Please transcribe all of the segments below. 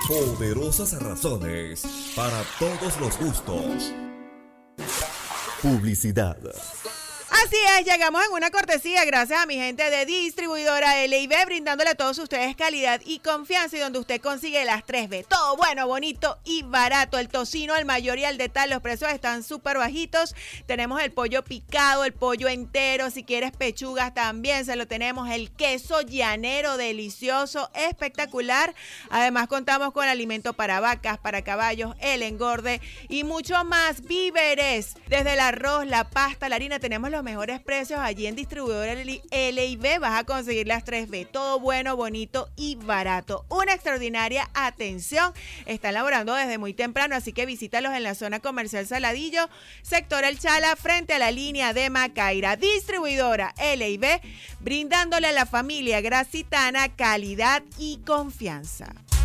Poderosas razones para todos los gustos. Publicidad. Así es, llegamos en una cortesía gracias a mi gente de distribuidora L&B, brindándole a todos ustedes calidad y confianza, y donde usted consigue las 3B, todo bueno, bonito y barato. El tocino al mayor y al detalle, los precios están súper bajitos. Tenemos el pollo picado, el pollo entero, si quieres pechugas también se lo tenemos. El queso llanero delicioso, espectacular. Además contamos con alimento para vacas, para caballos, el engorde y mucho más. Víveres, desde el arroz, la pasta, la harina, tenemos los mejores precios allí en distribuidora L&B. Vas a conseguir las 3B, todo bueno, bonito y barato. Una extraordinaria atención. Están laborando desde muy temprano, así que visítalos en la zona comercial Saladillo, sector El Chala, frente a la línea de Macaira. Distribuidora L&B, brindándole a la familia gracitana calidad y confianza.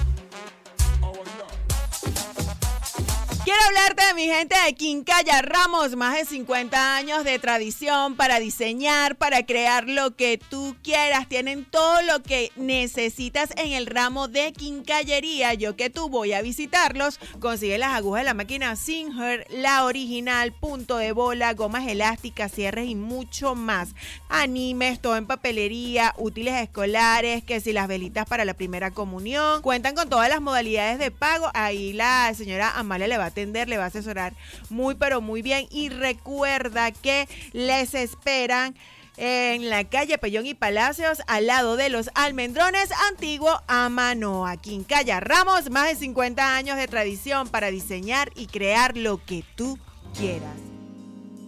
Quiero hablarte de mi gente de Quincalla Ramos, más de 50 años de tradición para diseñar, para crear lo que tú quieras. Tienen todo lo que necesitas en el ramo de quincallería. Yo que tú voy a visitarlos. Consigue las agujas de la máquina Singer, la original, punto de bola, gomas elásticas, cierres y mucho más. Animes, todo en papelería, útiles escolares, que si las velitas para la primera comunión. Cuentan con todas las modalidades de pago. Ahí la señora Amalia le va a atender, le va a asesorar muy pero muy bien, y recuerda que les esperan en la calle Pellón y Palacios, al lado de los Almendrones, antiguo Amanoa. Quincalla Ramos, más de 50 años de tradición para diseñar y crear lo que tú quieras.